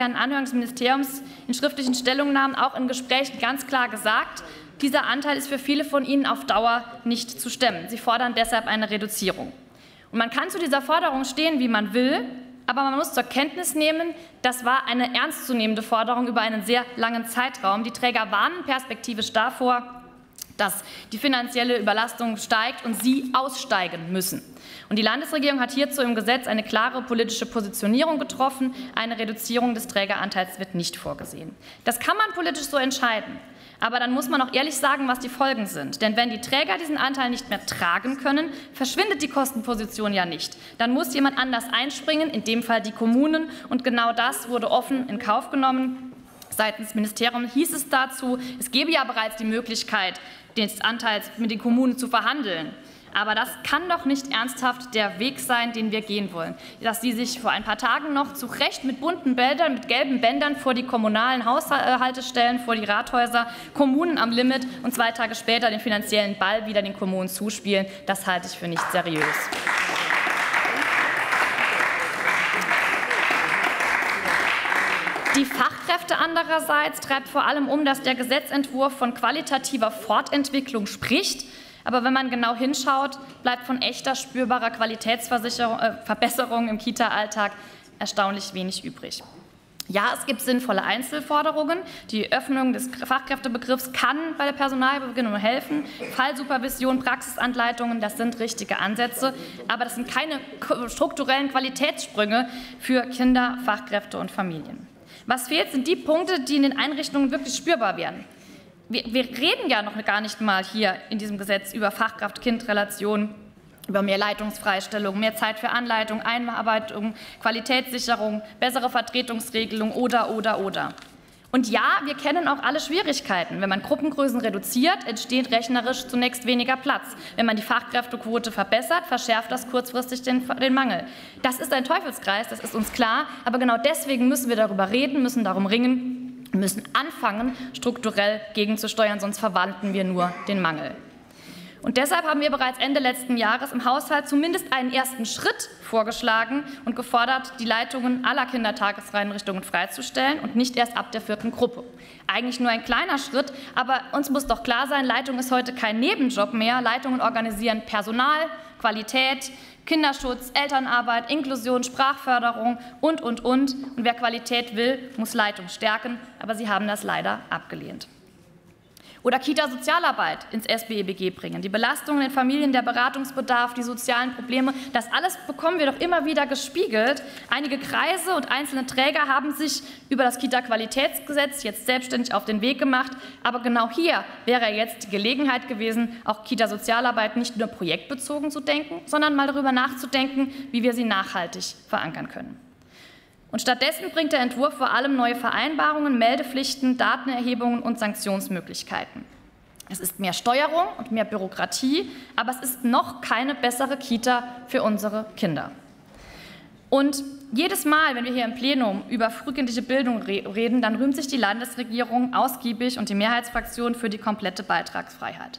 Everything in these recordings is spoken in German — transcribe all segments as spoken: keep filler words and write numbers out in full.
Anhörung des Ministeriums in schriftlichen Stellungnahmen auch in Gesprächen ganz klar gesagt, dieser Anteil ist für viele von Ihnen auf Dauer nicht zu stemmen. Sie fordern deshalb eine Reduzierung. Und man kann zu dieser Forderung stehen, wie man will, aber man muss zur Kenntnis nehmen, das war eine ernstzunehmende Forderung über einen sehr langen Zeitraum. Die Träger warnen perspektivisch davor, dass die finanzielle Überlastung steigt und sie aussteigen müssen. Und die Landesregierung hat hierzu im Gesetz eine klare politische Positionierung getroffen. Eine Reduzierung des Trägeranteils wird nicht vorgesehen. Das kann man politisch so entscheiden. Aber dann muss man auch ehrlich sagen, was die Folgen sind. Denn wenn die Träger diesen Anteil nicht mehr tragen können, verschwindet die Kostenposition ja nicht. Dann muss jemand anders einspringen, in dem Fall die Kommunen. Und genau das wurde offen in Kauf genommen. Seitens Ministerium hieß es dazu, es gebe ja bereits die Möglichkeit, den Anteil mit den Kommunen zu verhandeln. Aber das kann doch nicht ernsthaft der Weg sein, den wir gehen wollen. Dass Sie sich vor ein paar Tagen noch zu Recht mit bunten Bändern, mit gelben Bändern vor die kommunalen Haushaltestellen, vor die Rathäuser, Kommunen am Limit und zwei Tage später den finanziellen Ball wieder den Kommunen zuspielen, das halte ich für nicht seriös. Die Fachkräfte andererseits treibt vor allem um, dass der Gesetzentwurf von qualitativer Fortentwicklung spricht. Aber wenn man genau hinschaut, bleibt von echter spürbarer Qualitätsverbesserung im Kita-Alltag erstaunlich wenig übrig. Ja, es gibt sinnvolle Einzelforderungen. Die Öffnung des Fachkräftebegriffs kann bei der Personalgewinnung helfen. Fallsupervision, Praxisanleitungen, das sind richtige Ansätze. Aber das sind keine strukturellen Qualitätssprünge für Kinder, Fachkräfte und Familien. Was fehlt, sind die Punkte, die in den Einrichtungen wirklich spürbar werden. Wir, wir reden ja noch gar nicht mal hier in diesem Gesetz über Fachkraft-Kind-Relation, über mehr Leitungsfreistellung, mehr Zeit für Anleitung, Einarbeitung, Qualitätssicherung, bessere Vertretungsregelung oder, oder, oder. Und ja, wir kennen auch alle Schwierigkeiten. Wenn man Gruppengrößen reduziert, entsteht rechnerisch zunächst weniger Platz. Wenn man die Fachkräftequote verbessert, verschärft das kurzfristig den, den Mangel. Das ist ein Teufelskreis, das ist uns klar. Aber genau deswegen müssen wir darüber reden, müssen darum ringen, müssen anfangen, strukturell gegenzusteuern, sonst verwalten wir nur den Mangel. Und deshalb haben wir bereits Ende letzten Jahres im Haushalt zumindest einen ersten Schritt vorgeschlagen und gefordert, die Leitungen aller Kindertageseinrichtungen freizustellen und nicht erst ab der vierten Gruppe. Eigentlich nur ein kleiner Schritt, aber uns muss doch klar sein, Leitung ist heute kein Nebenjob mehr. Leitungen organisieren Personal, Qualität, Kinderschutz, Elternarbeit, Inklusion, Sprachförderung und, und, und. Und wer Qualität will, muss Leitung stärken, aber sie haben das leider abgelehnt. Oder Kita-Sozialarbeit ins S B E B G bringen, die Belastungen in Familien, der Beratungsbedarf, die sozialen Probleme, das alles bekommen wir doch immer wieder gespiegelt. Einige Kreise und einzelne Träger haben sich über das Kita-Qualitätsgesetz jetzt selbstständig auf den Weg gemacht. Aber genau hier wäre jetzt die Gelegenheit gewesen, auch Kita-Sozialarbeit nicht nur projektbezogen zu denken, sondern mal darüber nachzudenken, wie wir sie nachhaltig verankern können. Und stattdessen bringt der Entwurf vor allem neue Vereinbarungen, Meldepflichten, Datenerhebungen und Sanktionsmöglichkeiten. Es ist mehr Steuerung und mehr Bürokratie, aber es ist noch keine bessere Kita für unsere Kinder. Und jedes Mal, wenn wir hier im Plenum über frühkindliche Bildung reden, dann rühmt sich die Landesregierung ausgiebig und die Mehrheitsfraktion für die komplette Beitragsfreiheit.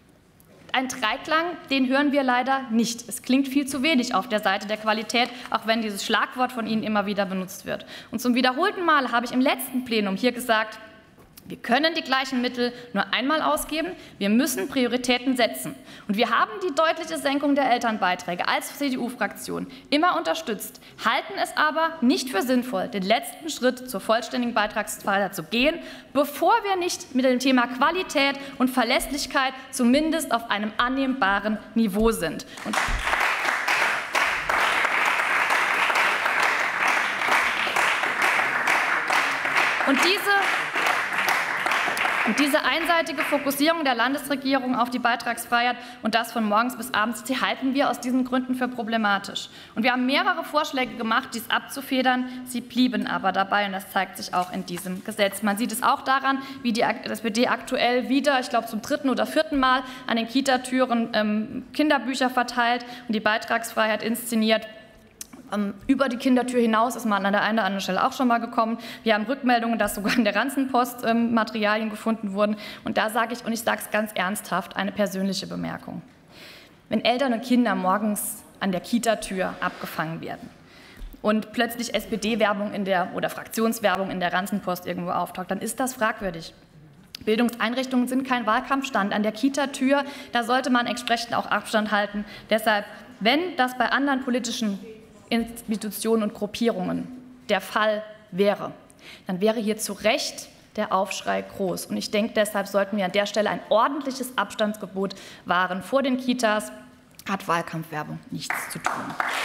Ein Dreiklang, den hören wir leider nicht. Es klingt viel zu wenig auf der Seite der Qualität, auch wenn dieses Schlagwort von Ihnen immer wieder benutzt wird. Und zum wiederholten Mal habe ich im letzten Plenum hier gesagt, wir können die gleichen Mittel nur einmal ausgeben, wir müssen Prioritäten setzen. Und wir haben die deutliche Senkung der Elternbeiträge als C D U-Fraktion immer unterstützt, halten es aber nicht für sinnvoll, den letzten Schritt zur vollständigen Beitragsfreiheit zu gehen, bevor wir nicht mit dem Thema Qualität und Verlässlichkeit zumindest auf einem annehmbaren Niveau sind. Und Und diese Und diese einseitige Fokussierung der Landesregierung auf die Beitragsfreiheit und das von morgens bis abends, die halten wir aus diesen Gründen für problematisch. Und wir haben mehrere Vorschläge gemacht, dies abzufedern. Sie blieben aber dabei, und das zeigt sich auch in diesem Gesetz. Man sieht es auch daran, wie die S P D aktuell wieder, ich glaube zum dritten oder vierten Mal, an den Kitatüren ähm, Kinderbücher verteilt und die Beitragsfreiheit inszeniert. Über die Kindertür hinaus ist man an der einen oder anderen Stelle auch schon mal gekommen. Wir haben Rückmeldungen, dass sogar in der Ranzenpost ähm, Materialien gefunden wurden. Und da sage ich, und ich sage es ganz ernsthaft, eine persönliche Bemerkung. Wenn Eltern und Kinder morgens an der Kitatür abgefangen werden, und plötzlich S P D-Werbung in der oder Fraktionswerbung in der Ranzenpost irgendwo auftaucht, dann ist das fragwürdig. Bildungseinrichtungen sind kein Wahlkampfstand. An der Kita-Tür, da sollte man entsprechend auch Abstand halten. Deshalb, wenn das bei anderen politischen Institutionen und Gruppierungen der Fall wäre, dann wäre hier zu Recht der Aufschrei groß. Und ich denke, deshalb sollten wir an der Stelle ein ordentliches Abstandsgebot wahren. Vor den Kitas hat Wahlkampfwerbung nichts zu tun.